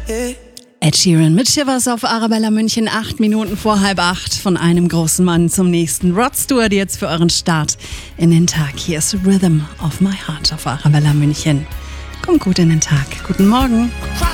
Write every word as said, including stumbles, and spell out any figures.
Ed Sheeran mit Shivers auf Arabella München, acht Minuten vor halb acht. Von einem großen Mann zum nächsten. Rod Stewart jetzt für euren Start in den Tag. Hier ist Rhythm of My Heart auf Arabella München. Kommt gut in den Tag. Guten Morgen.